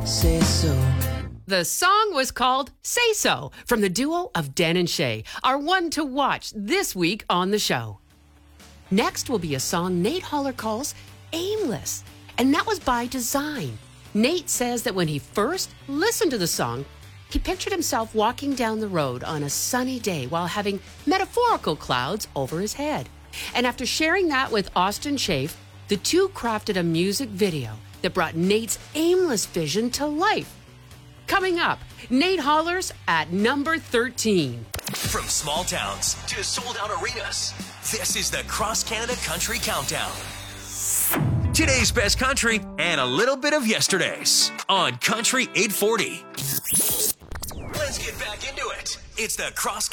say so. The song was called Say So from the duo of Dan and Shay, our one to watch this week on the show. Next will be a song Nate Holler calls Aimless, and that was by design. Nate says that when he first listened to the song, he pictured himself walking down the road on a sunny day while having metaphorical clouds over his head. And after sharing that with Austin Chafe, the two crafted a music video that brought Nate's aimless vision to life. Coming up, Nate Hollers at number 13. From small towns to sold-out arenas, this is the Cross Canada Country Countdown. Today's best country and a little bit of yesterday's on Country 840. Let's get back into it. It's the Cross